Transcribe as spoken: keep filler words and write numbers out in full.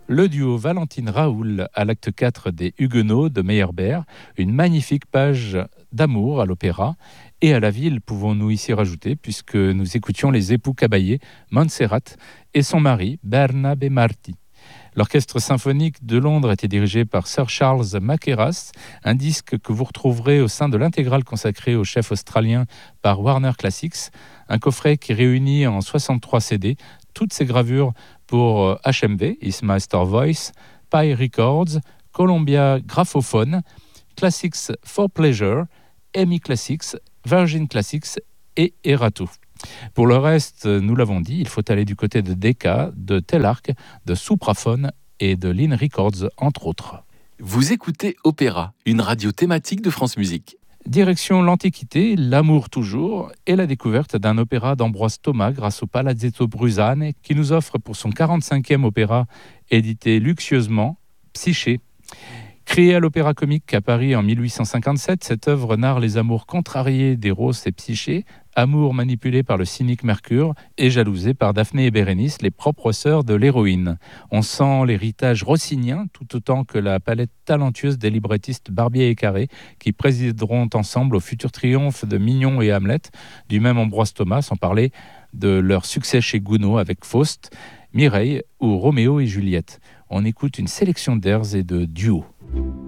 Le duo Valentine Raoul à l'acte quatre des Huguenots de Meyerbeer, une magnifique page d'amour à l'opéra et à la ville, pouvons-nous ici rajouter, puisque nous écoutions les époux Caballé, Montserrat et son mari Bernabe Marti. L'orchestre symphonique de Londres était dirigé par Sir Charles Mackerras, un disque que vous retrouverez au sein de l'intégrale consacrée au chef australien par Warner Classics, un coffret qui réunit en soixante-trois C D toutes ces gravures pour H M V, His Master Voice, Pi Records, Columbia Graphophone, Classics for Pleasure, E M I Classics, Virgin Classics et Erato. Pour le reste, nous l'avons dit, il faut aller du côté de Decca, de Telarc, de Supraphone et de Linn Records, entre autres. Vous écoutez Opéra, une radio thématique de France Musique. Direction l'Antiquité, l'amour toujours, et la découverte d'un opéra d'Ambroise Thomas grâce au Palazzetto Bruzane, qui nous offre pour son quarante-cinquième opéra, édité luxueusement, Psyché. Créée à l'Opéra Comique à Paris en mille huit cent cinquante-sept, cette œuvre narre les amours contrariés d'Héros et Psyché, amour manipulé par le cynique Mercure et jalousé par Daphné et Bérénice, les propres sœurs de l'héroïne. On sent l'héritage rossinien tout autant que la palette talentueuse des librettistes Barbier et Carré qui présideront ensemble au futur triomphe de Mignon et Hamlet, du même Ambroise Thomas, sans parler de leur succès chez Gounod avec Faust, Mireille ou Roméo et Juliette. On écoute une sélection d'airs et de duos.